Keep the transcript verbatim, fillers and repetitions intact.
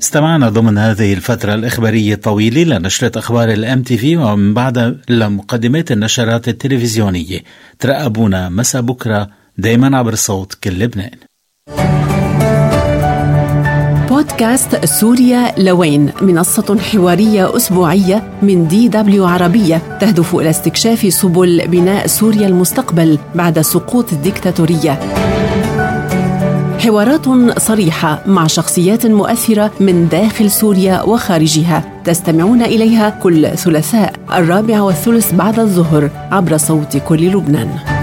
استمعنا ضمن هذه الفترة الإخبارية الطويلة لنشرة أخبار الام تي في، ومن بعد لمقدمات النشرات التلفزيونية. ترقبونا مساء بكرة دايما عبر صوت كل لبنان. بودكاست سوريا لوين، منصة حوارية أسبوعية من دي دبليو عربية تهدف إلى استكشاف سبل بناء سوريا المستقبل بعد سقوط الديكتاتورية. حوارات صريحة مع شخصيات مؤثرة من داخل سوريا وخارجها، تستمعون إليها كل ثلاثاء الرابع والثلث بعد الظهر عبر صوت كل لبنان.